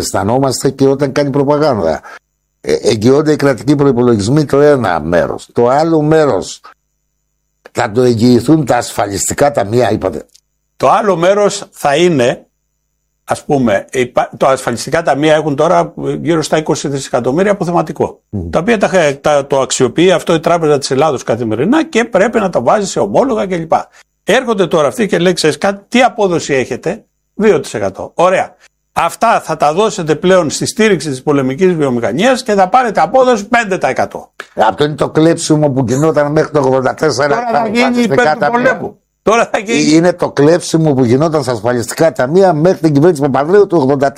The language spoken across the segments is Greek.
αισθανόμαστε και όταν κάνει προπαγάνδα. Εγγυώνται οι κρατικοί προϋπολογισμοί το ένα μέρος. Το άλλο μέρος θα το εγγυηθούν τα ασφαλιστικά ταμεία, είπατε. Το άλλο μέρος θα είναι, ας πούμε, τα ασφαλιστικά ταμεία έχουν τώρα γύρω στα 20 δισεκατομμύρια αποθεματικό. Τα οποία το αξιοποιεί αυτό η Τράπεζα της Ελλάδος καθημερινά και πρέπει να τα βάζει σε ομόλογα κλπ. Έρχονται τώρα αυτοί και λέει, ξέρεις κάτι, τι απόδοση έχετε, 2%. Ωραία. Αυτά θα τα δώσετε πλέον στη στήριξη της πολεμικής βιομηχανίας και θα πάρετε απόδοση 5%. Αυτό είναι το κλέψιμο που γινόταν μέχρι το 84. Τώρα θα γίνει υπέρ του πολέμου. Τώρα θα γίνει... Είναι το κλέψιμο που γινόταν στα ασφαλιστικά ταμεία μέχρι την κυβέρνηση Παπανδρέου του 1984.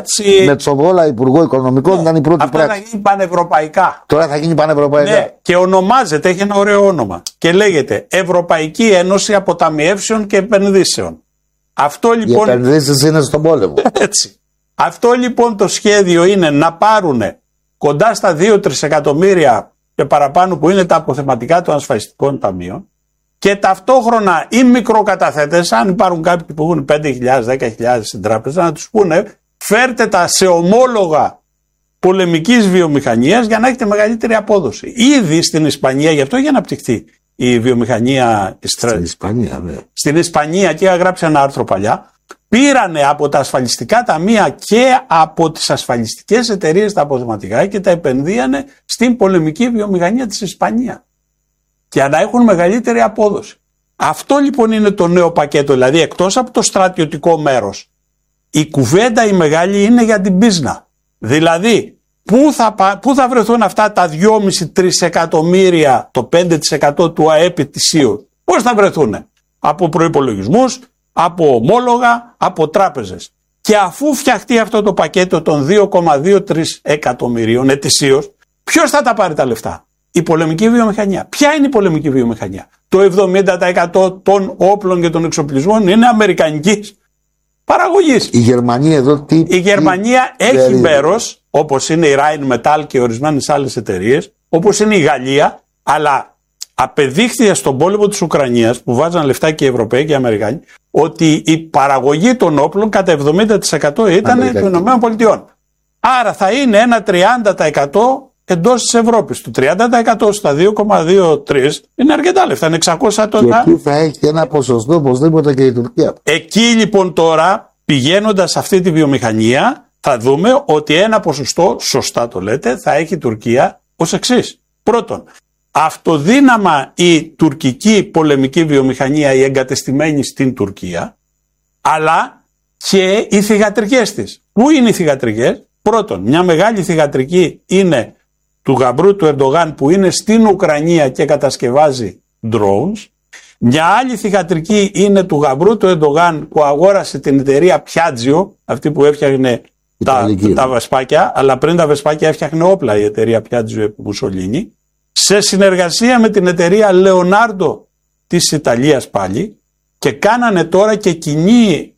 Με Τσοβόλα, Υπουργό Οικονομικών, ήταν η πρώτη πράξη. Αυτά θα γίνει πανευρωπαϊκά. Τώρα θα γίνει πανευρωπαϊκά. Ναι, και ονομάζεται, έχει ένα ωραίο όνομα. Και λέγεται Ευρωπαϊκή Ένωση Αποταμιεύσεων και Επενδύσεων. Αυτό λοιπόν. Οι επενδύσεις είναι στον πόλεμο. Έτσι. Αυτό λοιπόν το σχέδιο είναι να πάρουν κοντά στα 2 τρισεκατομμύρια και παραπάνω που είναι τα αποθεματικά των ασφαλιστικών ταμείων και ταυτόχρονα οι μικροκαταθέτες, αν υπάρχουν κάποιοι που έχουν 5.000, 10.000 στην τράπεζα, να τους πούνε φέρτε τα σε ομόλογα πολεμικής βιομηχανίας για να έχετε μεγαλύτερη απόδοση. Ήδη στην Ισπανία, γι' αυτό έχει αναπτυχθεί η βιομηχανία στην Ισπανία, ναι. Στην Ισπανία, και είχα γράψει ένα άρθρο παλιά, πήρανε από τα ασφαλιστικά ταμεία και από τις ασφαλιστικές εταιρείες τα αποθεματικά και τα επενδύανε στην πολεμική βιομηχανία της Ισπανία για να έχουν μεγαλύτερη απόδοση. Αυτό λοιπόν είναι το νέο πακέτο, δηλαδή εκτός από το στρατιωτικό μέρος, η κουβέντα η μεγάλη είναι για την πίσνα. Δηλαδή, πού θα βρεθούν αυτά τα 2,5 τρισεκατομμύρια, το 5% του ΑΕΠ ετησίως? Πώς θα βρεθούν? Από προϋπολογισμούς, από ομόλογα, από τράπεζες. Και αφού φτιαχτεί αυτό το πακέτο των 2,23 εκατομμυρίων ετησίως, ποιος θα τα πάρει τα λεφτά? Η πολεμική βιομηχανία. Ποια είναι η πολεμική βιομηχανία? Το 70% των όπλων και των εξοπλισμών είναι αμερικανικής παραγωγής. Η Γερμανία εδώ η Γερμανία έχει μέρος, όπως είναι η Rheinmetall και ορισμένες άλλες εταιρείες, όπως είναι η Γαλλία, αλλά απεδείχθηκε στον πόλεμο της Ουκρανίας, που βάζαν λεφτά και οι Ευρωπαίοι και οι Αμερικάνοι, ότι η παραγωγή των όπλων κατά 70% ήταν των ΗΠΑ. Άρα θα είναι ένα 30% εντός της Ευρώπης. Το 30% στα 2,23 είναι αρκετά λεφτά, είναι 600 τόνα. Και εκεί θα έχει ένα ποσοστό οπωσδήποτε και η Τουρκία. Εκεί λοιπόν τώρα, πηγαίνοντας σε αυτή τη βιομηχανία, θα δούμε ότι ένα ποσοστό, σωστά το λέτε, θα έχει η Τουρκία ως εξής. Πρώτον, αυτοδύναμα η τουρκική πολεμική βιομηχανία, η εγκατεστημένη στην Τουρκία, αλλά και οι θυγατρικές της. Πού είναι οι θυγατρικές? Πρώτον, μια μεγάλη θυγατρική είναι του γαμπρού του Ερντογάν που είναι στην Ουκρανία και κατασκευάζει drones. Μια άλλη θυγατρική είναι του γαμπρού του Ερντογάν που αγόρασε την εταιρεία Piaggio, αυτή που έφτιαχνε τα βεσπάκια, αλλά πριν τα βεσπάκια έφτιαχνε όπλα η εταιρεία Piaggio επί Μουσολίνη, σε συνεργασία με την εταιρεία Leonardo της Ιταλίας πάλι, και κάνανε τώρα και κοινή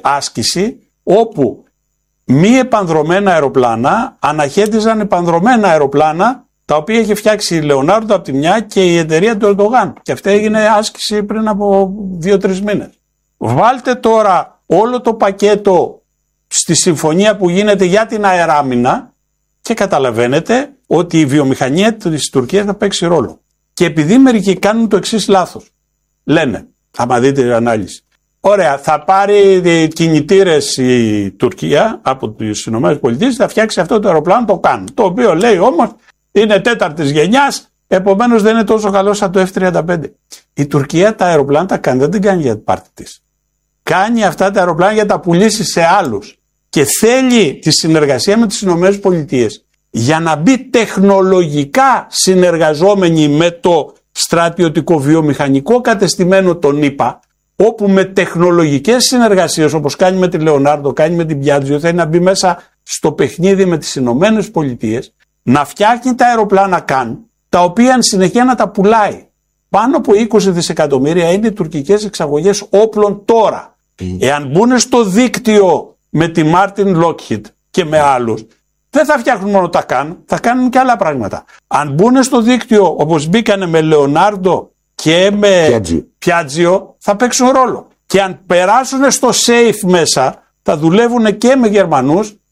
άσκηση όπου μη επανδρομένα αεροπλάνα αναχέτιζαν επανδρομένα αεροπλάνα τα οποία είχε φτιάξει η Leonardo από τη μια και η εταιρεία του Ερντογάν. Και αυτή έγινε άσκηση πριν από 2-3 μήνες. Βάλτε τώρα όλο το πακέτο στη συμφωνία που γίνεται για την αεράμινα και καταλαβαίνετε ότι η βιομηχανία της Τουρκίας θα παίξει ρόλο. Και επειδή μερικοί κάνουν το εξής λάθος, λένε, θα δείτε την ανάλυση, ωραία, θα πάρει κινητήρες η Τουρκία από τις ΗΠΑ, θα φτιάξει αυτό το αεροπλάνο, το κάνουν. Το οποίο λέει όμως είναι 4ης γενιάς, επομένως δεν είναι τόσο καλό σαν το F-35. Η Τουρκία τα αεροπλάνα τα κάνει, δεν την κάνει για την πάρτι της. Κάνει αυτά τα αεροπλάνα για να τα πουλήσει σε άλλους. Και θέλει τη συνεργασία με τις ΗΠΑ για να μπει τεχνολογικά συνεργαζόμενοι με το στρατιωτικό βιομηχανικό κατεστημένο των ΗΠΑ, όπου με τεχνολογικές συνεργασίες όπως κάνει με τη Leonardo, κάνει με την Piaggio, θέλει να μπει μέσα στο παιχνίδι με τις Ηνωμένες Πολιτείες, να φτιάχνει τα αεροπλάνα τα οποία εν συνεχεία να τα πουλάει. Πάνω από 20 δισεκατομμύρια είναι οι τουρκικές εξαγωγές όπλων τώρα. Εάν μπουν στο δίκτυο με τη Martin Lockheed και με άλλους, δεν θα φτιάχνουν μόνο τα θα κάνουν και άλλα πράγματα. Αν μπουν στο δίκτυο όπως μπήκανε με Leonardo και με Piaggio, θα παίξουν ρόλο. Και αν περάσουν στο safe μέσα, θα δουλεύουν και με Γερμανούς